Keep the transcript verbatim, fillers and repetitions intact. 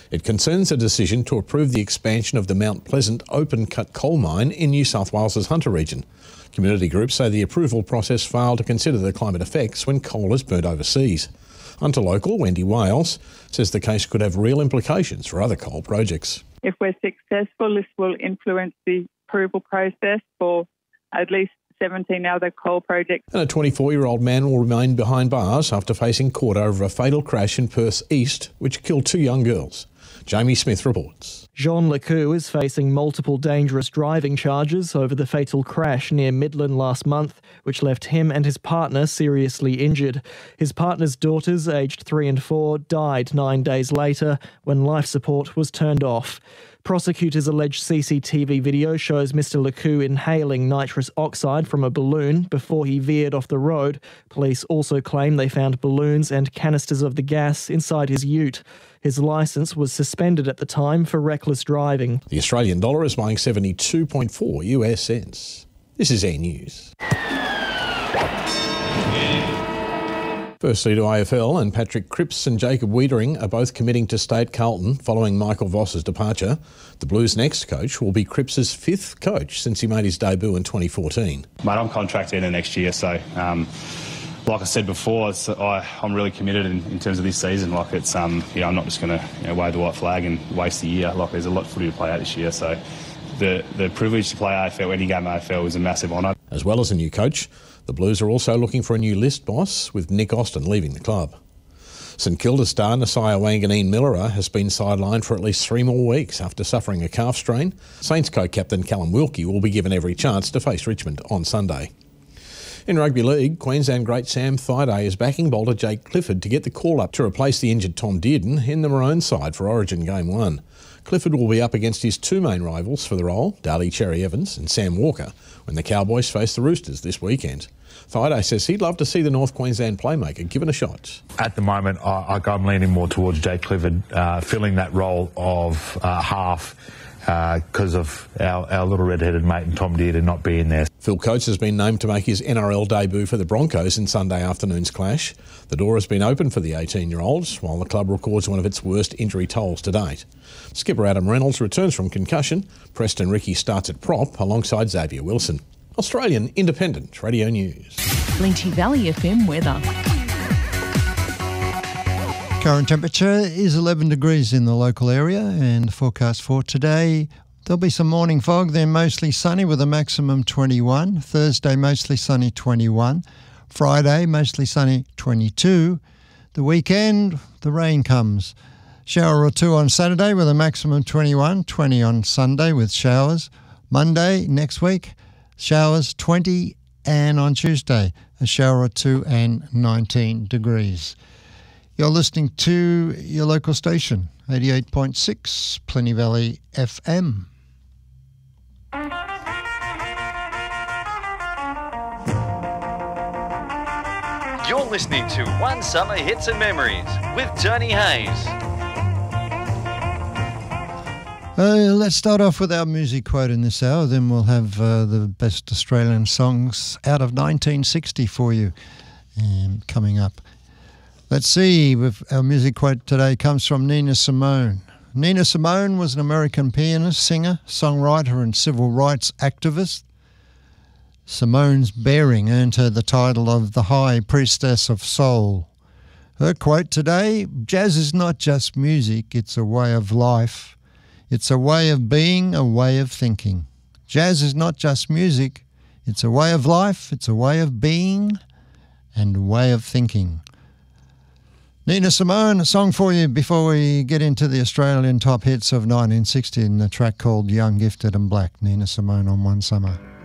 It concerns a decision to approve the expansion of the Mount Pleasant open-cut coal mine in New South Wales's Hunter region. Community groups say the approval process failed to consider the climate effects when coal is burnt overseas. Hunter local Wendy Wales says the case could have real implications for other coal projects. If we're successful, this will influence the approval process for at least seventeen other coal projects. And a twenty-four-year-old man will remain behind bars after facing court over a fatal crash in Perth East, which killed two young girls. Jamie Smith reports. Jean Lecou is facing multiple dangerous driving charges over the fatal crash near Midland last month, which left him and his partner seriously injured. His partner's daughters, aged three and four, died nine days later when life support was turned off. Prosecutors allege C C T V video shows Mister Lecou inhaling nitrous oxide from a balloon before he veered off the road. Police also claim they found balloons and canisters of the gas inside his ute. His licence was suspended at the time for reckless driving. The Australian dollar is buying seventy-two point four U S cents. This is Air News. Firstly to A F L, and Patrick Cripps and Jacob Wiedering are both committing to stay at Carlton following Michael Voss's departure. The Blues' next coach will be Cripps' fifth coach since he made his debut in twenty fourteen. Mate, I'm contracted in next year, so um, like I said before, it's, I, I'm really committed in, in terms of this season. Like it's, um, you know, I'm not just going to you know, wave the white flag and waste a year. Like there's a lot of footy to play out this year, so the the privilege to play A F L, any game A F L, is a massive honour. As well as a new coach, the Blues are also looking for a new list boss, with Nick Austin leaving the club. St Kilda star Nasiah Wanganeen-Millera has been sidelined for at least three more weeks after suffering a calf strain. Saints co-captain Callum Wilkie will be given every chance to face Richmond on Sunday. In rugby league, Queensland great Sam Thaiday is backing bowler Jake Clifford to get the call-up to replace the injured Tom Dearden in the Maroon side for Origin Game one. Clifford will be up against his two main rivals for the role, Daly Cherry Evans and Sam Walker, when the Cowboys face the Roosters this weekend. Thaiday says he'd love to see the North Queensland playmaker given a shot. At the moment, I, I'm leaning more towards Jake Clifford uh, filling that role of uh, half because uh, of our, our little red-headed mate and Tom Dearden not being there. Phil Coates has been named to make his N R L debut for the Broncos in Sunday afternoon's clash. The door has been open for the eighteen-year-olds, while the club records one of its worst injury tolls to date. Skipper Adam Reynolds returns from concussion. Preston Ricky starts at prop alongside Xavier Wilson. Australian Independent Radio News. Linty Valley F M weather. Current temperature is eleven degrees in the local area, and the forecast for today, there'll be some morning fog, then mostly sunny with a maximum twenty-one. Thursday, mostly sunny, twenty-one. Friday, mostly sunny, twenty-two. The weekend, the rain comes. Shower or two on Saturday with a maximum twenty-one. twenty on Sunday with showers. Monday, next week, showers, twenty. And on Tuesday, a shower or two and nineteen degrees. You're listening to your local station, eighty-eight point six, Plenty Valley F M. You're listening to One Summer Hits and Memories with Tony Hayes. Uh, let's start off with our music quote in this hour, then we'll have uh, the best Australian songs out of nineteen sixty for you um, coming up. Let's see, our music quote today comes from Nina Simone. Nina Simone was an American pianist, singer, songwriter and civil rights activist. Simone's bearing earned her the title of the High Priestess of Soul. Her quote today, jazz is not just music, it's a way of life. It's a way of being, a way of thinking. Jazz is not just music, it's a way of life, it's a way of being and a way of thinking. Nina Simone, a song for you before we get into the Australian top hits of nineteen sixty in the track called Young, Gifted and Black. Nina Simone on One Summer.